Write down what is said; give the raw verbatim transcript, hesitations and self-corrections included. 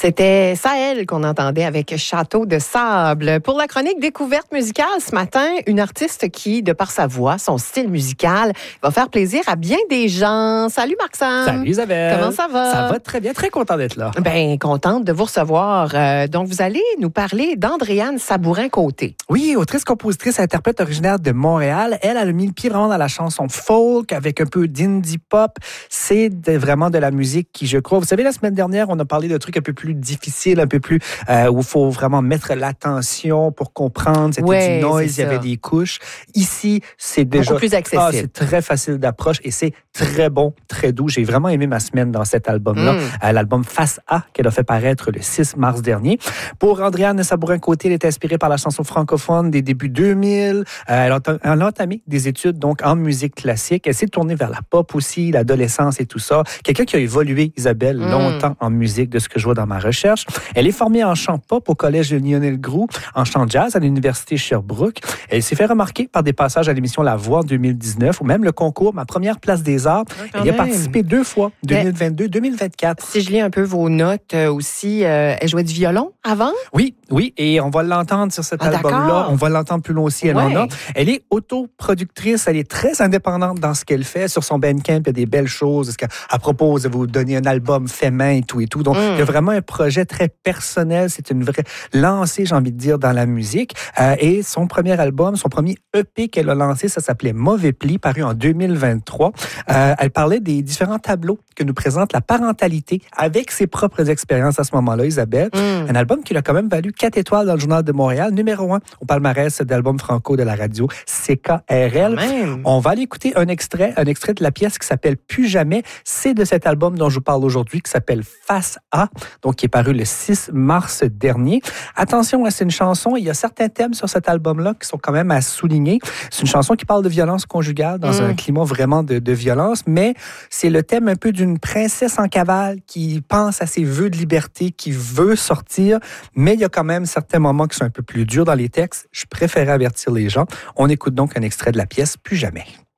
C'était Sahel qu'on entendait avec Château de sable. Pour la chronique découverte musicale ce matin, une artiste qui, de par sa voix, son style musical, va faire plaisir à bien des gens. Salut Marc-Sam. Salut Isabelle. Comment ça va? Ça va très bien, très content d'être là. Bien, contente de vous recevoir. Euh, donc, vous allez nous parler d'Andréane Sabourin-Côté. Oui, autrice, compositrice, interprète originaire de Montréal. Elle, elle a mis le pied vraiment dans la chanson folk avec un peu d'indie pop. C'est de, vraiment de la musique qui, je crois... Vous savez, la semaine dernière, on a parlé de trucs un peu plus difficiles, un peu plus euh, où il faut vraiment mettre l'attention pour comprendre. C'était ouais, du noise, il y avait des couches. Ici, c'est déjà... Beaucoup plus accessible. Ah, c'est très facile d'approche et c'est très bon, très doux. J'ai vraiment aimé ma semaine dans cet album-là. Mm. Euh, l'album Face A, qu'elle a fait paraître le six mars dernier. Pour Andréane Sabourin-Côté, elle est inspirée par la chanson francophone des débuts deux mille. Euh, elle, a, elle a entamé des études donc en musique classique. Elle s'est tournée vers la pop aussi, l'adolescence et tout ça. Quelqu'un qui a évolué, Isabelle, mm. longtemps en musique, de ce que je vois dans ma recherche. Elle est formée en chant pop au collège de Lionel Groulx, en chant jazz à l'université Sherbrooke. Elle s'est fait remarquer par des passages à l'émission La Voix en deux mille dix-neuf ou même le concours Ma première place des arts. Ouais, elle y a participé deux fois, deux mille vingt-deux deux mille vingt-quatre. Si je lis un peu vos notes euh, aussi, euh, elle jouait du violon avant? Oui, oui, et on va l'entendre sur cet ah, album-là. D'accord. On va l'entendre plus loin aussi, elle ouais. en a. Elle est autoproductrice, elle est très indépendante dans ce qu'elle fait. Sur son Bandcamp, il y a des belles choses. Est-ce qu'elle propose de vous donner un album fait main et tout et tout. Donc, mm. il y a vraiment un projet très personnel. C'est une vraie lancée, j'ai envie de dire, dans la musique. Euh, et son premier album, son premier E P qu'elle a lancé, ça s'appelait Mauvais Pli, paru en deux mille vingt-trois. Euh, elle parlait des différents tableaux que nous présente la parentalité avec ses propres expériences à ce moment-là, Isabelle. Mm. Un album qui lui a quand même valu quatre étoiles dans le Journal de Montréal, numéro un au palmarès d'albums franco de la radio C K R L. On va aller écouter un extrait, un extrait de la pièce qui s'appelle Plus jamais. C'est de cet album dont je vous parle aujourd'hui, qui s'appelle Face A, donc qui est paru le six mars dernier. Attention, c'est une chanson, il y a certains thèmes sur cet album-là qui sont quand même à souligner. C'est une chanson qui parle de violence conjugale dans mm. un climat vraiment de, de violence, mais c'est le thème un peu d'une princesse en cavale qui pense à ses vœux de liberté, qui veut sortir, mais il y a quand même certains moments qui sont un peu plus durs dans les textes. Je préférais avertir les gens. On écoute donc un extrait de la pièce Plus jamais.